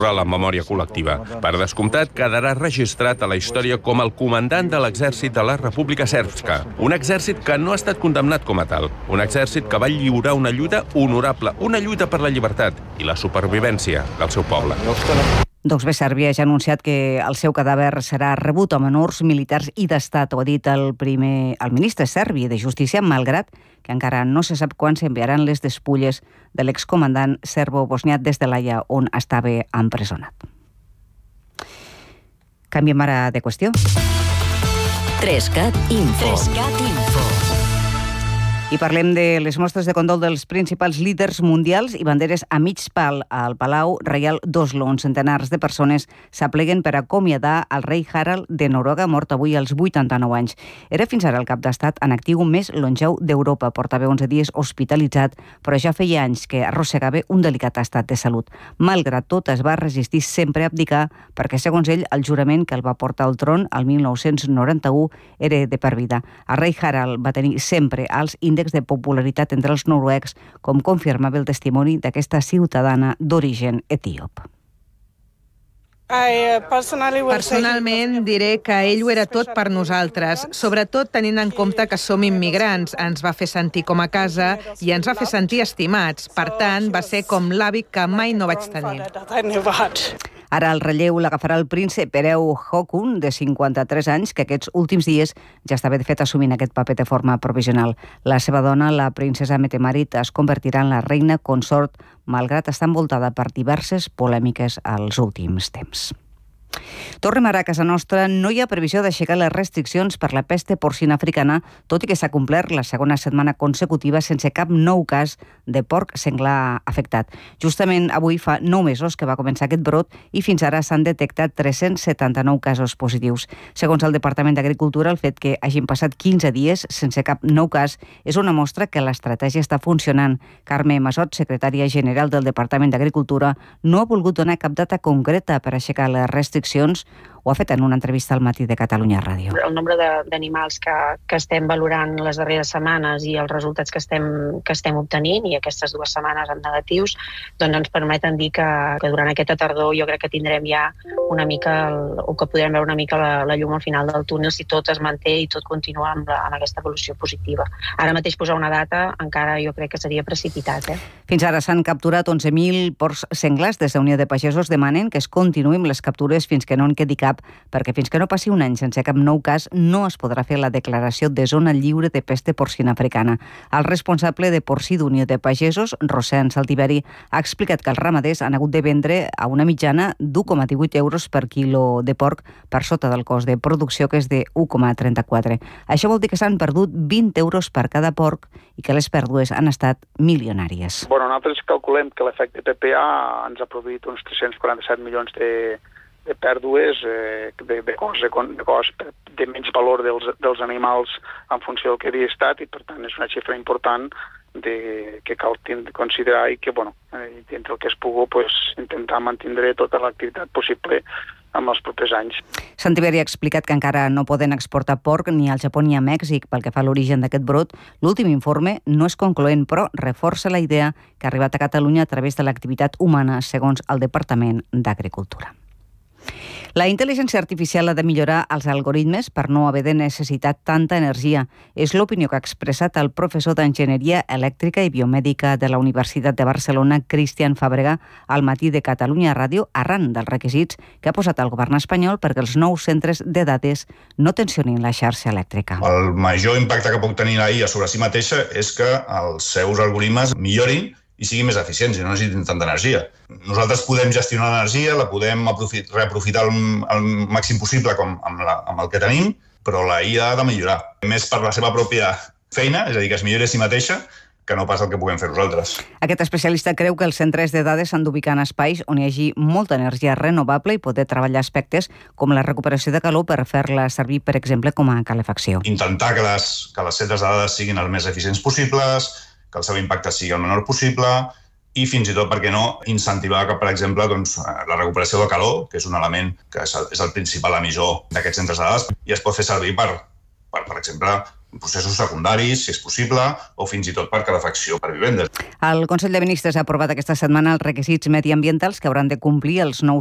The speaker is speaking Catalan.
a la memòria col·lectiva. Per descomptat, quedarà registrat a la història com el comandant de l'exèrcit de la República Srpska. Un exèrcit que no ha estat condemnat com a tal. Un exèrcit que va lliurar una lluita honorable, una lluita per la llibertat i la supervivència del seu poble. Doncs bé, Sèrbia ja ha anunciat que el seu cadàver serà rebut amb honors militars i d'estat. Ho ha dit el ministre serbi de Justícia, malgrat que encara no se sap quan s'enviaran les despulles de l'excomandant serbo-bosnià des de l'Haia, on estava empresonat. Canviem ara de qüestió. 3CAT Info. I parlem de les mostres de condol dels principals líders mundials i banderes a mig pal al Palau Reial d'Oslo, on centenars de persones s'apleguen per acomiadar el rei Harald de Noruega, mort avui als 89 anys. Era fins ara el cap d'estat en actiu més longeu d'Europa. Portava 11 dies hospitalitzat, però ja feia anys que arrossegava un delicat estat de salut. Malgrat tot, es va resistir sempre a abdicar perquè, segons ell, el jurament que el va portar al tron el 1991 era de per vida. El rei Harald va tenir sempre alts índexs de popularitat entre els noruecs, com confirmava el testimoni d'aquesta ciutadana d'origen etíop. Personalment diré que ell ho era tot per nosaltres, sobretot tenint en compte que som immigrants. Ens va fer sentir com a casa i ens va fer sentir estimats. Per tant, va ser com l'avi que mai no vaig tenir. Ara el relleu l'agafarà el príncep Ereu Haakon, de 53 anys, que aquests últims dies ja estava de fet assumint aquest paper de forma provisional. La seva dona, la princesa Mette-Marit, es convertirà en la reina consort, malgrat estar envoltada per diverses polèmiques als últims temps. Tornem ara a casa nostra. No hi ha previsió d'aixecar les restriccions per la pesta porcina africana, tot i que s'ha complert la segona setmana consecutiva sense cap nou cas de porc senglar afectat. Justament avui fa 9 mesos que va començar aquest brot i fins ara s'han detectat 379 casos positius. Segons el Departament d'Agricultura, el fet que hagin passat 15 dies sense cap nou cas és una mostra que l'estratègia està funcionant. Carme Masot, secretària general del Departament d'Agricultura, no ha volgut donar cap data concreta per aixecar les restriccions. Ho ha fet en una entrevista al Matí de Catalunya Ràdio. El nombre d'animals que estem valorant les darreres setmanes i els resultats que estem obtenint, i aquestes 2 setmanes en negatius, doncs ens permeten dir que durant aquesta tardor jo crec que tindrem ja una mica, o que podrem veure una mica la llum al final del túnel si tot es manté i tot continua amb aquesta evolució positiva. Ara mateix posar una data encara jo crec que seria precipitat. Fins ara s'han capturat 11.000 porcs senglars. Des de Unió de Pagesos demanen que es continuïn les captures fins que no en quedi cap, perquè fins que no passi un any sense cap nou cas no es podrà fer la declaració de zona lliure de pesta porcina africana. El responsable de porcí d'Unió de Pagesos, Rossèn Saltiveri, ha explicat que els ramaders han hagut de vendre a una mitjana d'1,18 euros per quilo de porc, per sota del cost de producció, que és de 1,34. Això vol dir que s'han perdut 20 euros per cada porc i que les pèrdues han estat milionàries. Nosaltres calculem que l'efecte PPA ens ha produït uns 347 milions de pèrdues de cost de menys valor dels animals en funció del que havia estat, i per tant és una xifra important que cal considerar i que, dintre el que es pugui, intentar mantenir tota l'activitat possible en els propers anys. Saltiveri ha explicat que encara no poden exportar porc ni al Japó ni a Mèxic pel que fa a l'origen d'aquest brot. L'últim informe no és concloent, però reforça la idea que ha arribat a Catalunya a través de l'activitat humana, segons el Departament d'Agricultura. La intel·ligència artificial ha de millorar els algoritmes per no haver de necessitar tanta energia. És l'opinió que ha expressat el professor d'Enginyeria Elèctrica i Biomèdica de la Universitat de Barcelona, Cristian Fàbrega, al Matí de Catalunya Ràdio, arran dels requisits que ha posat el govern espanyol perquè els nous centres de dades no tensionin la xarxa elèctrica. El major impacte que pot tenir la IA sobre si mateixa és que els seus algoritmes millorin i siguin més eficients i no necessitin tanta energia. Nosaltres podem gestionar l'energia, la podem reaprofitar el màxim possible amb el que tenim, però la IA ha de millorar. Més per la seva pròpia feina, és a dir, que es millori a si mateixa, que no pas el que puguem fer nosaltres. Aquest especialista creu que els centres de dades s'han d'ubicar en espais on hi hagi molta energia renovable i poder treballar aspectes com la recuperació de calor per fer-la servir, per exemple, com a calefacció. Intentar que les centres de dades siguin els més eficients possibles, que el seu impacte sigui el menor possible i fins i tot, per què no, incentivar que, per exemple, la recuperació de calor, que és un element que és el principal emissor d'aquests centres de dades, i es pot fer servir per exemple, processos secundaris, si és possible, o fins i tot per calefacció per vivendes. El Consell de Ministres ha aprovat aquesta setmana els requisits mediambientals que hauran de complir els nous